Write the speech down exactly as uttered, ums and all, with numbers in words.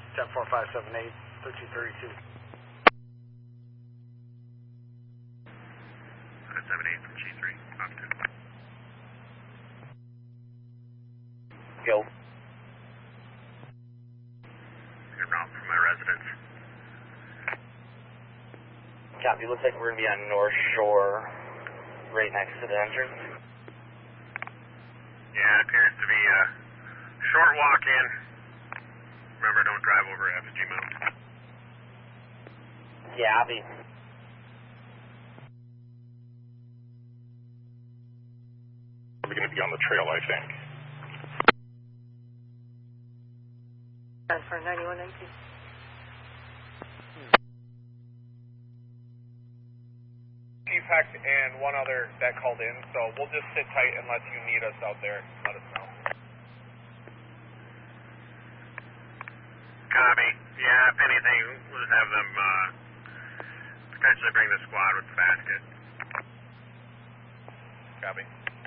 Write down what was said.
Jet four five seven eight, thirteen thirty-two. five seven eight from G three, off two. Yo. En route from my residence. Copy. Looks like we're going to be on North Shore, right next to the entrance. Yeah, it appears to be a short walk in. Remember, don't drive over F S G Mountain. Yeah, I'll be. We're going to be on the trail, I think. Transfer ninety-one nineteen. T-Pex and one other that called in, so we'll just sit tight unless you need us out there. Let us know. Copy. Yeah, if anything, we'll just have them uh, potentially bring the squad with the basket. Copy.